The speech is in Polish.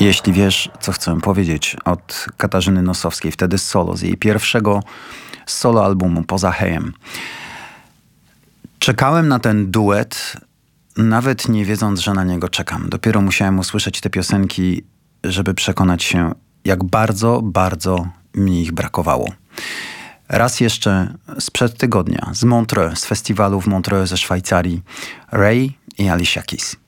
Jeśli wiesz, co chcę powiedzieć, od Katarzyny Nosowskiej, wtedy solo, z jej pierwszego solo albumu Poza Hejem. Czekałem na ten duet, nawet nie wiedząc, że na niego czekam. Dopiero musiałem usłyszeć te piosenki, żeby przekonać się, jak bardzo, bardzo mi ich brakowało. Raz jeszcze sprzed tygodnia, z Montreux, z festiwalu w Montreux ze Szwajcarii, Ray i Alicia Keys.